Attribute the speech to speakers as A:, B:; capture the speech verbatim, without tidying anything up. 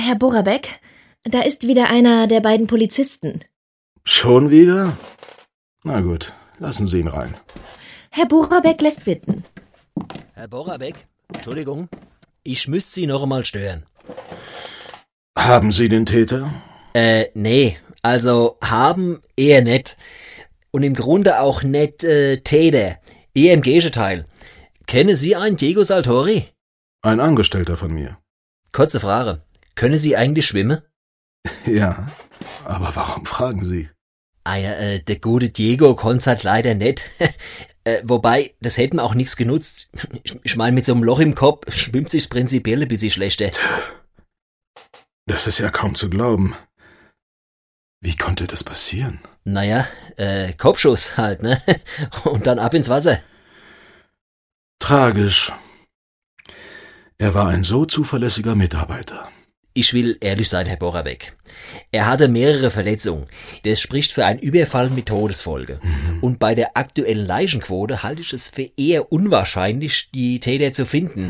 A: Herr Borabek, da ist wieder einer der beiden Polizisten.
B: Schon wieder? Na gut, lassen Sie ihn rein.
A: Herr Borabek lässt bitten.
C: Herr Borabek, Entschuldigung, ich müsste Sie noch einmal stören.
B: Haben Sie den Täter?
C: Äh, nee, also haben eher nicht. Und im Grunde auch nicht äh, Täter, eher im Gegenteil. Kennen Sie einen Diego Saltori?
B: Ein Angestellter von mir.
C: Kurze Frage, können Sie eigentlich schwimmen?
B: Ja, aber warum fragen Sie?
C: Ah ja, äh, der gute Diego konnte halt leider nicht. äh, wobei, das hätte mir auch nichts genutzt. Ich, ich meine, mit so einem Loch im Kopf schwimmt sich prinzipiell ein bisschen schlechter.
B: Das ist ja kaum zu glauben. Wie konnte das passieren?
C: Naja, äh, Kopfschuss halt, ne? Und dann ab ins Wasser.
B: Tragisch. Er war ein so zuverlässiger Mitarbeiter.
C: Ich will ehrlich sein, Herr Borabek. Er hatte mehrere Verletzungen. Das spricht für einen Überfall mit Todesfolge. Mhm. Und bei der aktuellen Leichenquote halte ich es für eher unwahrscheinlich, die Täter zu finden.